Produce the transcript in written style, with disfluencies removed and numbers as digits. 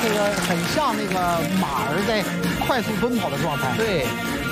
这个很像那个马儿在快速奔跑的状态。 对，